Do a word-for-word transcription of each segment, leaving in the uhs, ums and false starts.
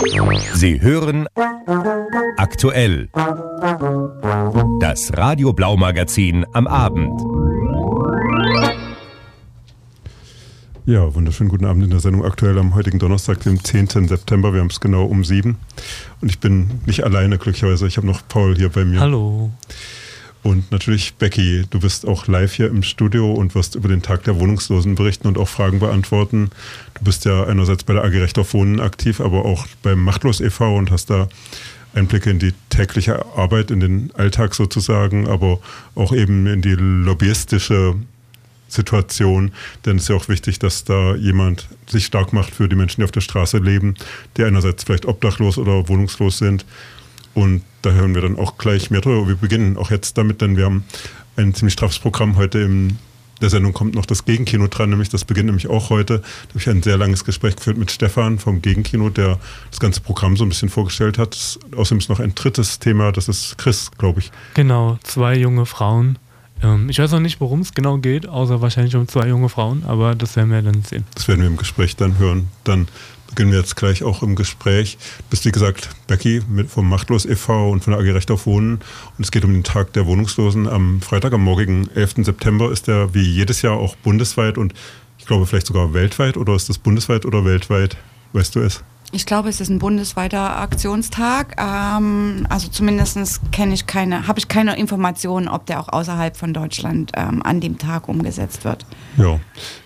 Sie hören aktuell das Radio Blau Magazin am Abend. Ja, wunderschönen guten Abend in der Sendung aktuell am heutigen Donnerstag, dem zehnten September. Wir haben es genau um sieben. Und ich bin nicht alleine, glücklicherweise. Ich habe noch Paul hier bei mir. Hallo. Und natürlich Becky, du bist auch live hier im Studio und wirst über den Tag der Wohnungslosen berichten und auch Fragen beantworten. Du bist ja einerseits bei der A G Recht auf Wohnen aktiv, aber auch beim Machtlos e V und hast da Einblicke in die tägliche Arbeit, in den Alltag sozusagen, aber auch eben in die lobbyistische Situation, denn es ist ja auch wichtig, dass da jemand sich stark macht für die Menschen, die auf der Straße leben, die einerseits vielleicht obdachlos oder wohnungslos sind. Und da hören wir dann auch gleich mehr drüber. Wir beginnen auch jetzt damit, denn wir haben ein ziemlich straffes Programm heute. In der Sendung kommt noch das Gegenkino dran, nämlich das beginnt nämlich auch heute. Da habe ich ein sehr langes Gespräch geführt mit Stefan vom Gegenkino, der das ganze Programm so ein bisschen vorgestellt hat. Außerdem ist noch ein drittes Thema, das ist Chris, glaube ich. Genau, zwei junge Frauen. Ähm, ich weiß noch nicht, worum es genau geht, außer wahrscheinlich um zwei junge Frauen, aber das werden wir dann sehen. Das werden wir im Gespräch dann hören. Dann beginnen wir jetzt gleich auch im Gespräch. Du bist, wie gesagt, Becky mit vom Machtlos e V und von der A G Recht auf Wohnen. Und es geht um den Tag der Wohnungslosen. Am Freitag, am morgigen elften September, ist der wie jedes Jahr auch bundesweit und ich glaube vielleicht sogar weltweit. Oder ist das bundesweit oder weltweit? Weißt du es? Ich glaube, es ist ein bundesweiter Aktionstag. Ähm, also zumindest kenne ich keine, habe ich keine Informationen, ob der auch außerhalb von Deutschland ähm, an dem Tag umgesetzt wird. Ja.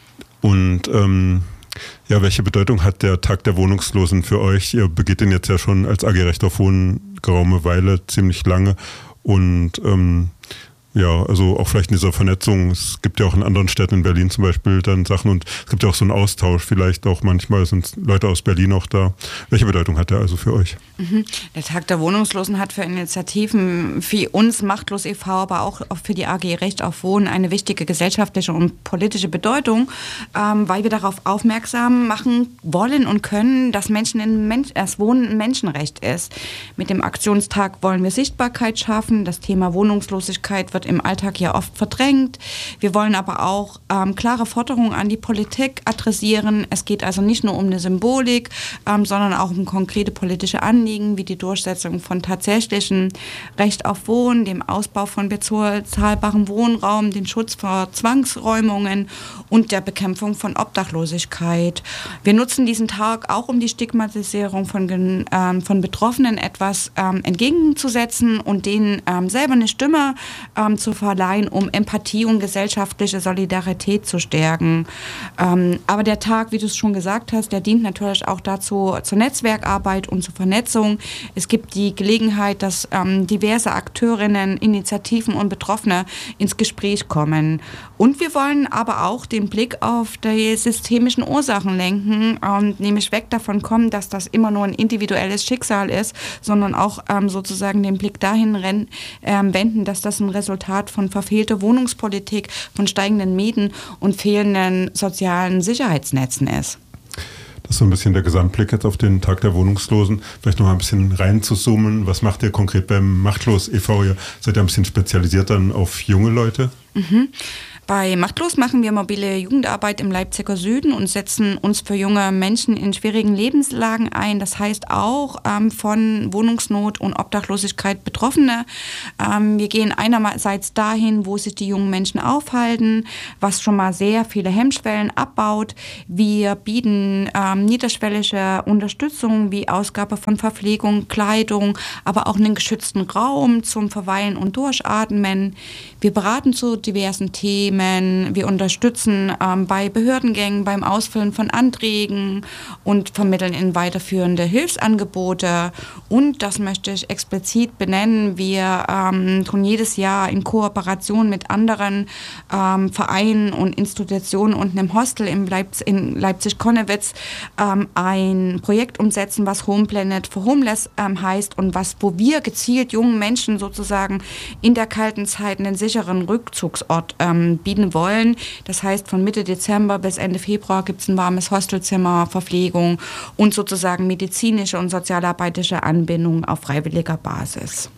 Und ähm, ja, welche Bedeutung hat der Tag der Wohnungslosen für euch? Ihr begeht den jetzt ja schon als A G Recht auf Wohnen geraume Weile, ziemlich lange. Und ähm, ja, also auch vielleicht in dieser Vernetzung. Es gibt ja auch in anderen Städten, in Berlin zum Beispiel, dann Sachen und es gibt ja auch so einen Austausch. Vielleicht auch manchmal sind Leute aus Berlin auch da. Welche Bedeutung hat der also für euch? Mhm. Der Tag der Wohnungslosen hat für Initiativen, für uns Machtlos e V, aber auch für die A G Recht auf Wohnen eine wichtige gesellschaftliche und politische Bedeutung, ähm, weil wir darauf aufmerksam machen wollen und können, dass Menschen in Mensch, das Wohnen ein Menschenrecht ist. Mit dem Aktionstag wollen wir Sichtbarkeit schaffen. Das Thema Wohnungslosigkeit wird im Alltag ja oft verdrängt. Wir wollen aber auch ähm, klare Forderungen an die Politik adressieren. Es geht also nicht nur um eine Symbolik, ähm, sondern auch um konkrete politische Anliegen, wie die Durchsetzung von tatsächlichem Recht auf Wohnen, dem Ausbau von bezahlbarem Wohnraum, den Schutz vor Zwangsräumungen und der Bekämpfung von Obdachlosigkeit. Wir nutzen diesen Tag auch, um die Stigmatisierung von, ähm, von Betroffenen etwas ähm, entgegenzusetzen und denen ähm, selber eine Stimme ähm, zu verleihen, um Empathie und gesellschaftliche Solidarität zu stärken. Ähm, aber der Tag, wie du es schon gesagt hast, der dient natürlich auch dazu, zur Netzwerkarbeit und zur Vernetzung. Es gibt die Gelegenheit, dass ähm, diverse Akteurinnen, Initiativen und Betroffene ins Gespräch kommen. Und wir wollen aber auch den Blick auf die systemischen Ursachen lenken, ähm, nämlich weg davon kommen, dass das immer nur ein individuelles Schicksal ist, sondern auch ähm, sozusagen den Blick dahin rennen, ähm, wenden, dass das ein Resultat von verfehlter Wohnungspolitik, von steigenden Mieten und fehlenden sozialen Sicherheitsnetzen ist. Das ist so ein bisschen der Gesamtblick jetzt auf den Tag der Wohnungslosen. Vielleicht noch mal ein bisschen rein zu zoomen. Was macht ihr konkret beim Machtlos e V? Ihr seid ja ein bisschen spezialisiert dann auf junge Leute. Mhm. Bei Machtlos machen wir mobile Jugendarbeit im Leipziger Süden und setzen uns für junge Menschen in schwierigen Lebenslagen ein. Das heißt auch ähm, von Wohnungsnot und Obdachlosigkeit Betroffene. Ähm, wir gehen einerseits dahin, wo sich die jungen Menschen aufhalten, was schon mal sehr viele Hemmschwellen abbaut. Wir bieten ähm, niederschwellige Unterstützung wie Ausgabe von Verpflegung, Kleidung, aber auch einen geschützten Raum zum Verweilen und Durchatmen. Wir beraten zu diversen Themen. Wir unterstützen ähm, bei Behördengängen, beim Ausfüllen von Anträgen und vermitteln in weiterführende Hilfsangebote. Und, das möchte ich explizit benennen, wir ähm, tun jedes Jahr in Kooperation mit anderen ähm, Vereinen und Institutionen und einem Hostel in, Leipz- in Leipzig-Konnewitz ähm, ein Projekt umsetzen, was Home Planet for Homeless ähm, heißt und was, wo wir gezielt jungen Menschen sozusagen in der kalten Zeit einen sicheren Rückzugsort ähm, bieten wollen. Das heißt, von Mitte Dezember bis Ende Februar gibt es ein warmes Hostelzimmer, Verpflegung und sozusagen medizinische und sozialarbeiterische Anbindung auf freiwilliger Basis.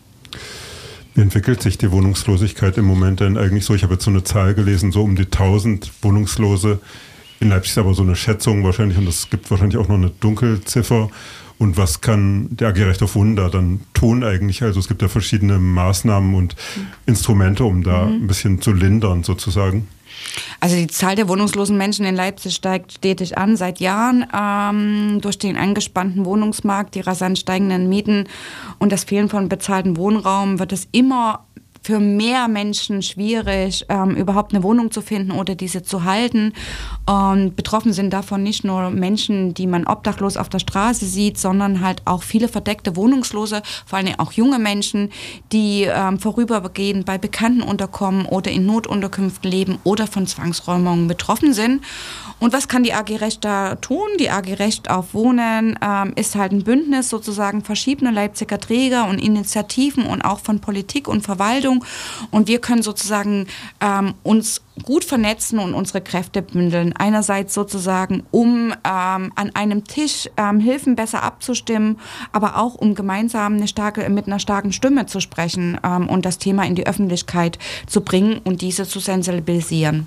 Wie entwickelt sich die Wohnungslosigkeit im Moment denn eigentlich so? Ich habe jetzt so eine Zahl gelesen, so um die tausend Wohnungslose. In Leipzig ist aber so eine Schätzung wahrscheinlich und es gibt wahrscheinlich auch noch eine Dunkelziffer. Und was kann der A G Recht auf Wohnen da dann tun eigentlich? Also es gibt ja verschiedene Maßnahmen und mhm. Instrumente, um da mhm. ein bisschen zu lindern sozusagen. Also die Zahl der wohnungslosen Menschen in Leipzig steigt stetig an seit Jahren. Ähm, durch den angespannten Wohnungsmarkt, die rasant steigenden Mieten und das Fehlen von bezahltem Wohnraum wird es immer für mehr Menschen schwierig, ähm, überhaupt eine Wohnung zu finden oder diese zu halten. Und betroffen sind davon nicht nur Menschen, die man obdachlos auf der Straße sieht, sondern halt auch viele verdeckte Wohnungslose, vor allem auch junge Menschen, die ähm, vorübergehend bei Bekannten unterkommen oder in Notunterkünften leben oder von Zwangsräumungen betroffen sind. Und was kann die A G Recht da tun? Die A G Recht auf Wohnen ähm, ist halt ein Bündnis sozusagen verschiedener Leipziger Träger und Initiativen und auch von Politik und Verwaltung. Und wir können sozusagen ähm, uns gut vernetzen und unsere Kräfte bündeln. Einerseits sozusagen, um ähm, an einem Tisch ähm, Hilfen besser abzustimmen, aber auch um gemeinsam eine starke, mit einer starken Stimme zu sprechen ähm, und das Thema in die Öffentlichkeit zu bringen und diese zu sensibilisieren.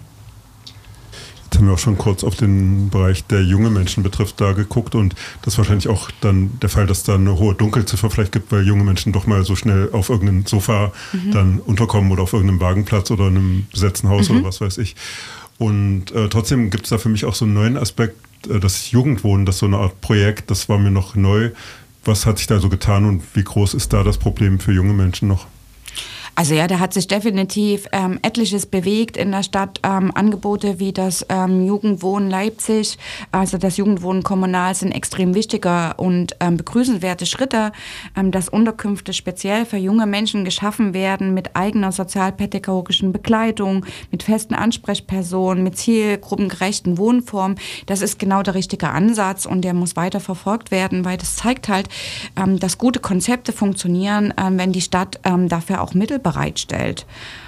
Jetzt haben wir auch schon kurz auf den Bereich, der junge Menschen betrifft, da geguckt und das ist wahrscheinlich auch dann der Fall, dass da eine hohe Dunkelziffer vielleicht gibt, weil junge Menschen doch mal so schnell auf irgendeinem Sofa mhm. dann unterkommen oder auf irgendeinem Wagenplatz oder in einem besetzten Haus mhm. oder was weiß ich. Und äh, trotzdem gibt es da für mich auch so einen neuen Aspekt, äh, das Jugendwohnen, das ist so eine Art Projekt, das war mir noch neu. Was hat sich da so getan und wie groß ist da das Problem für junge Menschen noch? Also ja, da hat sich definitiv ähm, etliches bewegt in der Stadt. Ähm, Angebote wie das ähm, Jugendwohnen Leipzig, also das Jugendwohnen kommunal, sind extrem wichtige und ähm, begrüßenswerte Schritte, ähm, dass Unterkünfte speziell für junge Menschen geschaffen werden mit eigener sozialpädagogischen Begleitung, mit festen Ansprechpersonen, mit zielgruppengerechten Wohnformen. Das ist genau der richtige Ansatz und der muss weiter verfolgt werden, weil das zeigt halt, ähm, dass gute Konzepte funktionieren, ähm, wenn die Stadt ähm, dafür auch Mittel bereitstellt.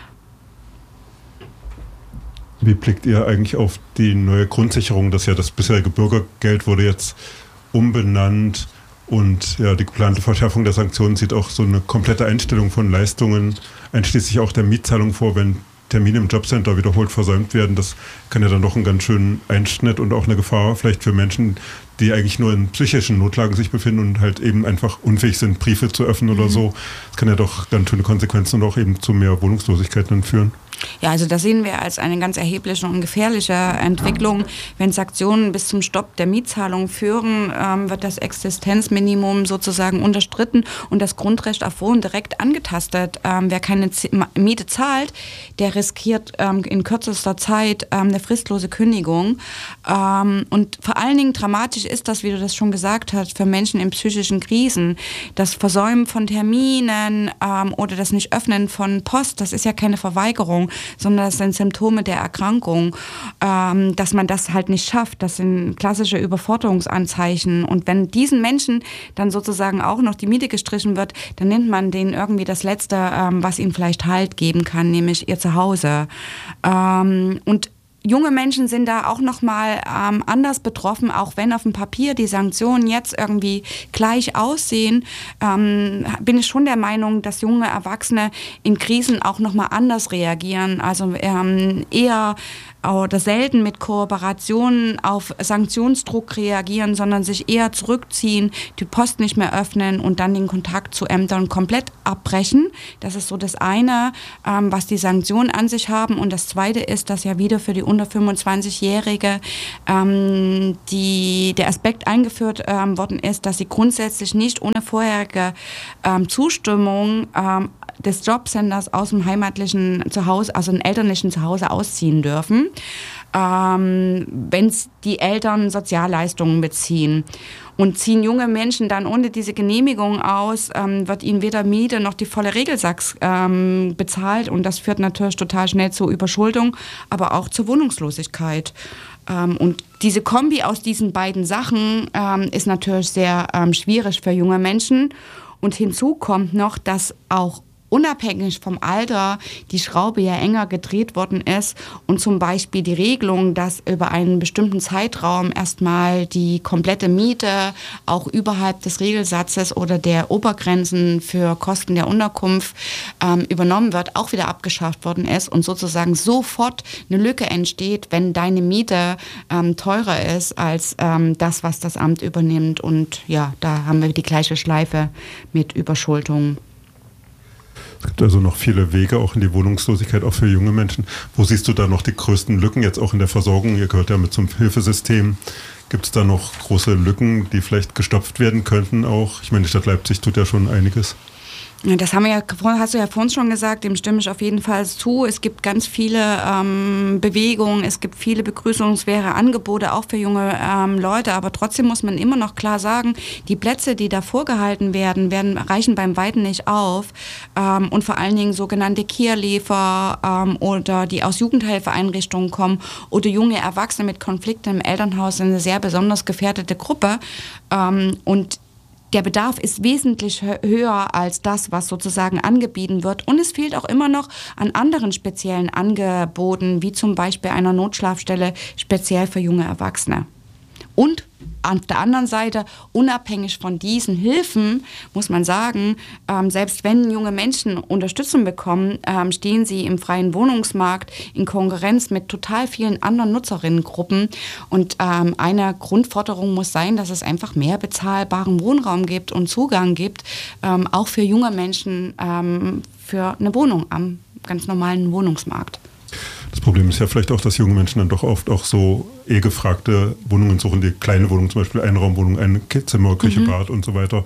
Wie blickt ihr eigentlich auf die neue Grundsicherung? Das ja das bisherige Bürgergeld wurde jetzt umbenannt und ja, die geplante Verschärfung der Sanktionen sieht auch so eine komplette Einstellung von Leistungen, einschließlich auch der Mietzahlung vor, wenn Termine im Jobcenter wiederholt versäumt werden. Das kann ja dann doch einen ganz schönen Einschnitt und auch eine Gefahr vielleicht für Menschen, die eigentlich nur in psychischen Notlagen sich befinden und halt eben einfach unfähig sind, Briefe zu öffnen mhm. oder so. Das kann ja doch ganz schöne Konsequenzen und auch eben zu mehr Wohnungslosigkeit dann führen. Ja, also das sehen wir als eine ganz erhebliche und gefährliche Entwicklung. Wenn Sanktionen bis zum Stopp der Mietzahlung führen, ähm, wird das Existenzminimum sozusagen unterstritten und das Grundrecht auf Wohnen direkt angetastet. Ähm, wer keine Z- Miete zahlt, der riskiert ähm, in kürzester Zeit ähm, eine fristlose Kündigung. Ähm, und vor allen Dingen dramatisch ist das, wie du das schon gesagt hast, für Menschen in psychischen Krisen. Das Versäumen von Terminen ähm, oder das Nicht-Öffnen von Post, das ist ja keine Verweigerung, sondern das sind Symptome der Erkrankung, ähm, dass man das halt nicht schafft. Das sind klassische Überforderungsanzeichen. Und wenn diesen Menschen dann sozusagen auch noch die Miete gestrichen wird, dann nimmt man denen irgendwie das Letzte, ähm, was ihnen vielleicht Halt geben kann, nämlich ihr Zuhause. Ähm, und junge Menschen sind da auch nochmal ähm, anders betroffen, auch wenn auf dem Papier die Sanktionen jetzt irgendwie gleich aussehen, ähm, bin ich schon der Meinung, dass junge Erwachsene in Krisen auch nochmal anders reagieren, also ähm, eher oder selten mit Kooperationen auf Sanktionsdruck reagieren, sondern sich eher zurückziehen, die Post nicht mehr öffnen und dann den Kontakt zu Ämtern komplett abbrechen. Das ist so das eine, ähm, was die Sanktionen an sich haben. Und das zweite ist, dass ja wieder für die unter fünfundzwanzigjährige ähm, die, der Aspekt eingeführt ähm, worden ist, dass sie grundsätzlich nicht ohne vorherige ähm, Zustimmung ähm, des Jobcenters aus dem heimatlichen Zuhause, also dem elterlichen Zuhause ausziehen dürfen, ähm, wenn die Eltern Sozialleistungen beziehen. Und ziehen junge Menschen dann ohne diese Genehmigung aus, ähm, wird ihnen weder Miete noch die volle Regelsatz ähm, bezahlt. Und das führt natürlich total schnell zur Überschuldung, aber auch zur Wohnungslosigkeit. Ähm, und diese Kombi aus diesen beiden Sachen ähm, ist natürlich sehr ähm, schwierig für junge Menschen. Und hinzu kommt noch, dass auch unabhängig vom Alter die Schraube ja enger gedreht worden ist und zum Beispiel die Regelung, dass über einen bestimmten Zeitraum erstmal die komplette Miete auch überhalb des Regelsatzes oder der Obergrenzen für Kosten der Unterkunft ähm, übernommen wird, auch wieder abgeschafft worden ist und sozusagen sofort eine Lücke entsteht, wenn deine Miete ähm, teurer ist als ähm, das, was das Amt übernimmt. Und ja, da haben wir die gleiche Schleife mit Überschuldung. Es gibt also noch viele Wege auch in die Wohnungslosigkeit, auch für junge Menschen. Wo siehst du da noch die größten Lücken, jetzt auch in der Versorgung? Ihr gehört ja mit zum Hilfesystem. Gibt es da noch große Lücken, die vielleicht gestopft werden könnten auch? Ich meine, die Stadt Leipzig tut ja schon einiges. Das haben wir ja, hast du ja vorhin schon gesagt, dem stimme ich auf jeden Fall zu. Es gibt ganz viele ähm, Bewegungen, es gibt viele begrüßungswerte Angebote, auch für junge ähm, Leute. Aber trotzdem muss man immer noch klar sagen, die Plätze, die da vorgehalten werden, werden reichen beim Weiten nicht auf. Ähm, und vor allen Dingen sogenannte Care-Lever ähm, oder die aus Jugendhilfeeinrichtungen kommen oder junge Erwachsene mit Konflikten im Elternhaus sind eine sehr besonders gefährdete Gruppe. Ähm, und Der Bedarf ist wesentlich höher als das, was sozusagen angeboten wird. Und es fehlt auch immer noch an anderen speziellen Angeboten, wie zum Beispiel einer Notschlafstelle speziell für junge Erwachsene. Und auf der anderen Seite, unabhängig von diesen Hilfen, muss man sagen, ähm, selbst wenn junge Menschen Unterstützung bekommen, ähm, stehen sie im freien Wohnungsmarkt in Konkurrenz mit total vielen anderen Nutzerinnengruppen. Und ähm, eine Grundforderung muss sein, dass es einfach mehr bezahlbaren Wohnraum gibt und Zugang gibt, ähm, auch für junge Menschen ähm, für eine Wohnung am ganz normalen Wohnungsmarkt. Das Problem ist ja vielleicht auch, dass junge Menschen dann doch oft auch so eh gefragte Wohnungen suchen, die kleine Wohnungen, zum Beispiel Einraumwohnungen, ein Zimmer, Küche, mhm. Bad und so weiter.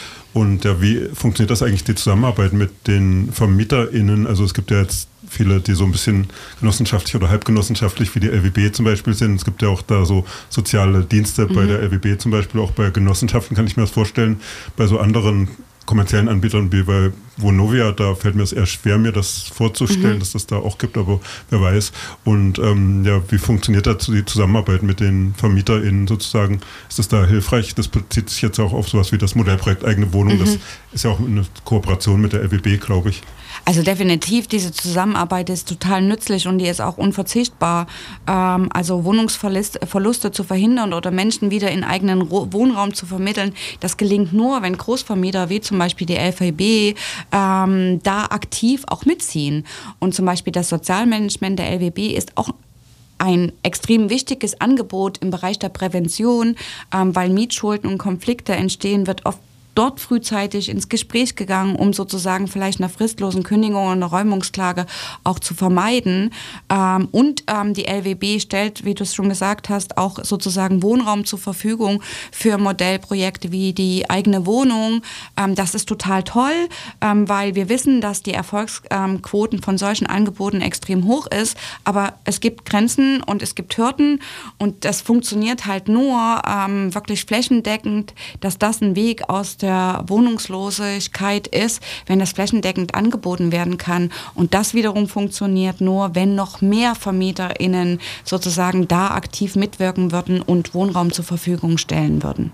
Und ja, wie funktioniert das eigentlich, die Zusammenarbeit mit den VermieterInnen? Also es gibt ja jetzt viele, die so ein bisschen genossenschaftlich oder halbgenossenschaftlich wie die L W B zum Beispiel sind. Es gibt ja auch da so soziale Dienste mhm. bei der L W B zum Beispiel, auch bei Genossenschaften kann ich mir das vorstellen, bei so anderen kommerziellen Anbietern wie bei Vonovia, da fällt mir es eher schwer, mir das vorzustellen, mhm. dass das da auch gibt, aber wer weiß. Und ähm, ja, wie funktioniert da die Zusammenarbeit mit den VermieterInnen sozusagen? Ist das da hilfreich? Das bezieht sich jetzt auch auf sowas wie das Modellprojekt Eigene Wohnung. Mhm. Das ist ja auch eine Kooperation mit der L W B, glaube ich. Also definitiv, diese Zusammenarbeit ist total nützlich und die ist auch unverzichtbar. Ähm, also Wohnungsverluste zu verhindern oder Menschen wieder in eigenen Ro- Wohnraum zu vermitteln, das gelingt nur, wenn Großvermieter wie zum Beispiel die L V B ähm, da aktiv auch mitziehen. Und zum Beispiel das Sozialmanagement der L W B ist auch ein extrem wichtiges Angebot im Bereich der Prävention, ähm, weil Mietschulden und Konflikte entstehen, wird oft dort frühzeitig ins Gespräch gegangen, um sozusagen vielleicht einer fristlosen Kündigung oder einer Räumungsklage auch zu vermeiden. Ähm, und ähm, die L W B stellt, wie du es schon gesagt hast, auch sozusagen Wohnraum zur Verfügung für Modellprojekte wie die eigene Wohnung. Ähm, das ist total toll, ähm, weil wir wissen, dass die Erfolgsquoten ähm, von solchen Angeboten extrem hoch ist. Aber es gibt Grenzen und es gibt Hürden und das funktioniert halt nur ähm, wirklich flächendeckend, dass das ein Weg aus der Wohnungslosigkeit ist, wenn das flächendeckend angeboten werden kann. Und das wiederum funktioniert nur, wenn noch mehr VermieterInnen sozusagen da aktiv mitwirken würden und Wohnraum zur Verfügung stellen würden.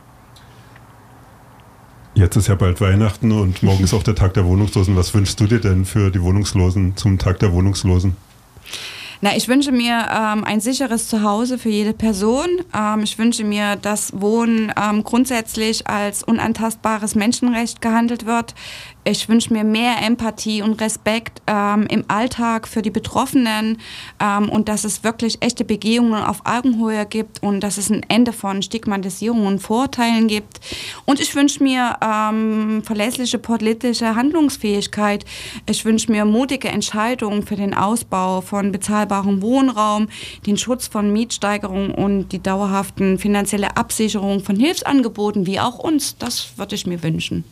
Jetzt ist ja bald Weihnachten und morgen ist auch der Tag der Wohnungslosen. Was wünschst du dir denn für die Wohnungslosen zum Tag der Wohnungslosen? Na, ich wünsche mir ähm, ein sicheres Zuhause für jede Person. Ähm, ich wünsche mir, dass Wohnen ähm, grundsätzlich als unantastbares Menschenrecht gehandelt wird. Ich wünsche mir mehr Empathie und Respekt ähm, im Alltag für die Betroffenen ähm, und dass es wirklich echte Begehungen auf Augenhöhe gibt und dass es ein Ende von Stigmatisierung und Vorurteilen gibt. Und ich wünsche mir ähm, verlässliche politische Handlungsfähigkeit. Ich wünsche mir mutige Entscheidungen für den Ausbau von bezahlbarem Wohnraum, den Schutz von Mietsteigerungen und die dauerhaften finanzielle Absicherung von Hilfsangeboten wie auch uns. Das würde ich mir wünschen.